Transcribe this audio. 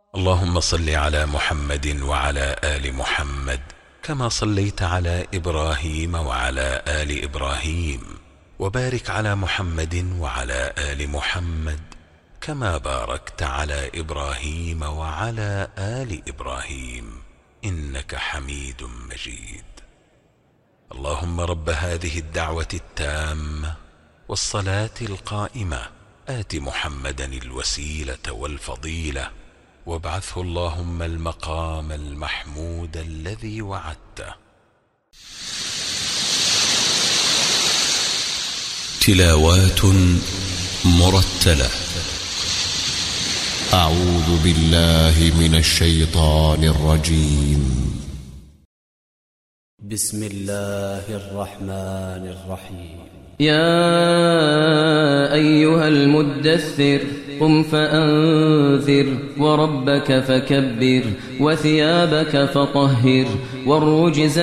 اللهم صل على محمد وعلى آل محمد كما صليت على إبراهيم وعلى آل إبراهيم، وبارك على محمد وعلى آل محمد كما باركت على إبراهيم وعلى آل إبراهيم إنك حميد مجيد. اللهم رب هذه الدعوة التامة والصلاة القائمة آت محمدا الوسيلة والفضيلة وابعثه اللهم المقام المحمود الذي وعدته. تلاوات مرتلة. أعوذ بالله من الشيطان الرجيم. بسم الله الرحمن الرحيم. يا أيها المدثر قم فأنذر وربك فكبر وثيابك فطهر والرجز